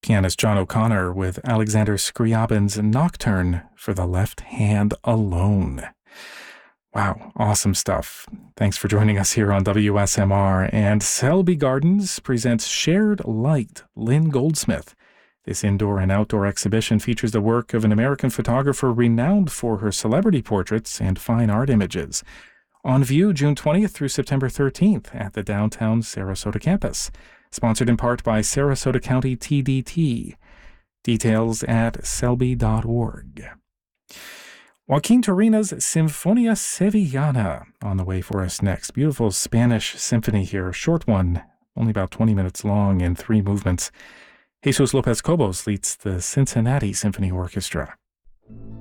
pianist John O'Connor with Alexander Scriabin's Nocturne for the Left Hand Alone. Wow, awesome stuff. Thanks for joining us here on WSMR. And Selby Gardens presents Shared Light, Lynn Goldsmith. This indoor and outdoor exhibition features the work of an American photographer renowned for her celebrity portraits and fine art images. On view June 20th through September 13th at the downtown Sarasota campus. Sponsored in part by Sarasota County TDT. Details at selby.org. Joaquin Turina's Sinfonia Sevillana on the way for us next. Beautiful Spanish symphony here, short one, only about 20 minutes long in 3 movements. Jesus Lopez Cobos leads the Cincinnati Symphony Orchestra.